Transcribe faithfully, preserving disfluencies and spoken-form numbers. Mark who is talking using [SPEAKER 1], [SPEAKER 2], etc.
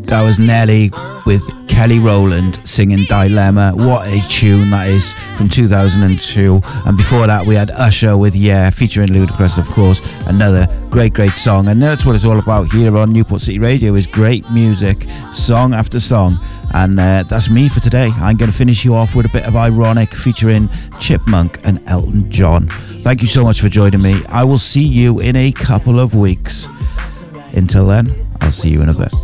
[SPEAKER 1] That was Nelly with Kelly Rowland singing Dilemma. What a tune that is, from two thousand two. And before that we had Usher with Yeah, featuring Ludacris, of course. Another great, great song. And that's what it's all about here on Newport City Radio, is great music, song after song. And uh, that's me for today. I'm going to finish you off with a bit of Ironic featuring Chipmunk and Elton John. Thank you so much for joining me. I will see you in a couple of weeks. Until then, I'll see you in a bit.